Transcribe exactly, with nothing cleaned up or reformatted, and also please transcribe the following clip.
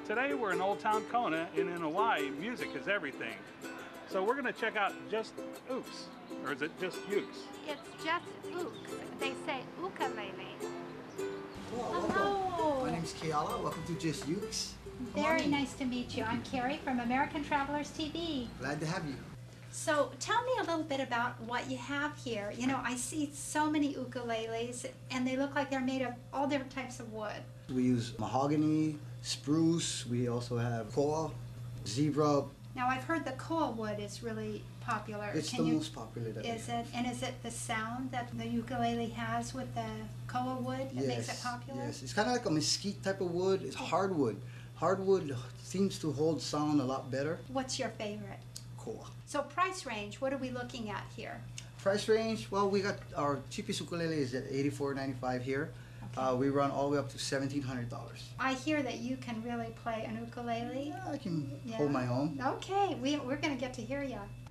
Today we're in Old Town Kona, and in Hawaii, music is everything. So we're going to check out just ooks, or is it just ukes? It's just ooks. They say ukulele. Hello. Hello. My name is Keala. Welcome to Just Ukes. Very nice to meet you. I'm Carrie from American Travelers T V. Glad to have you. So tell me a little bit about what you have here. You know, I see so many ukuleles and they look like they're made of all different types of wood. We use mahogany, spruce. We also have koa, zebra. Now I've heard the koa wood is really popular. It's Can the you, most popular that Is we have. it? And is it the sound that the ukulele has with the koa wood that makes it popular? Yes, it's kind of like a mesquite type of wood. It's hardwood. Hardwood seems to hold sound a lot better. What's your favorite? Koa. So price range, what are we looking at here? Price range, well, we got our cheapest ukulele is at eighty-four ninety-five here. Okay. Uh, we run all the way up to seventeen hundred dollars. I hear that you can really play an ukulele. I can Yeah. hold my own. Okay, we, we're going to get to hear you.